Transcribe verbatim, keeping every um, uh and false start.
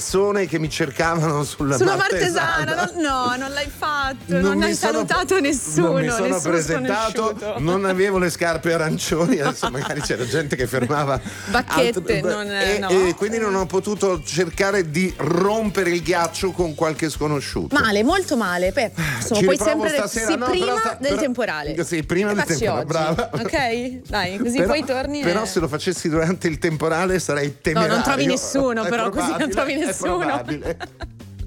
persone che mi cercavano sulla, sulla Martesana. Martesana. No, no, non l'hai fatto, non, Non non mi hai sono- salutato nessuno. Non mi sono nessuno presentato, sconosciuto. non avevo le scarpe arancioni, adesso magari c'era gente che fermava Bacchette, altre- non- e, no. e quindi non ho potuto cercare di rompere il ghiaccio con qualche sconosciuto. Male, molto male. Beh, insomma, Ci poi riprovo sempre stasera, sì, no, prima però sta- del però- temporale. Sì, prima Che del facci temporale, oggi? brava. Ok? Dai, così Però- poi torni Però e... se lo facessi durante il temporale sarei No, temerario. non trovi nessuno, È però così non probabile, trovi è nessuno. probabile.